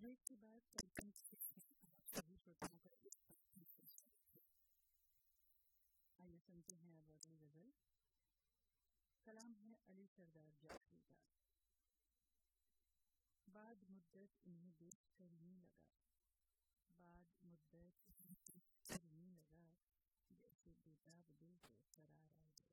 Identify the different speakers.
Speaker 1: Break के बाद कार्यक्रम आप सभी श्रोताओं का एक बार फिर से स्वागत है। आइए सुनते हैं अब अगली गजल। कलाम है अली सरदार जाफरी का। बाद मुद्दत इन्हें देख कर यूं लगा, बाद मुद्दत इन्हें देख कर यूं लगा, जैसे बेताब दिल को करार आ गया।